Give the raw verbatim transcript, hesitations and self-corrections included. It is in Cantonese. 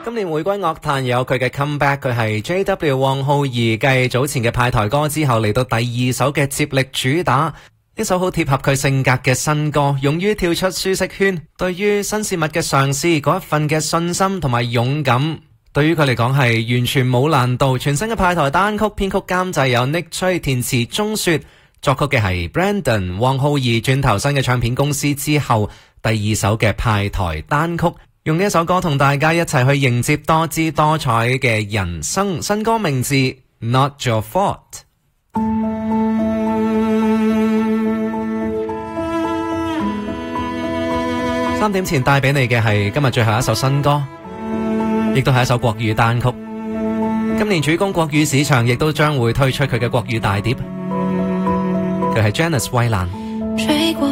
今年回歸樂壇有佢嘅 comeback， 佢係 J W 王灝兒繼早前嘅派台歌之後嚟到第二首嘅接力主打，一首好貼合佢性格嘅新歌，勇於跳出舒適圈，對於新事物嘅嘗試嗰一份嘅信心同埋勇敢，對於佢嚟講係完全冇難度。全新嘅派台單曲編曲監製有 Nick 崔，填詞鐘雪，作曲嘅係 Brandon。王灝兒轉投新嘅唱片公司之後，第二首嘅派台單曲，用呢一首歌同大家一齊去迎接多姿多彩嘅人生。新歌名字 Not Your Fault。 三點前帶俾你嘅係今日最後一首新歌，亦都係一首國語單曲。今年主攻國語市場，亦都將會推出佢嘅國語大碟。佢係 Janice 衛蘭。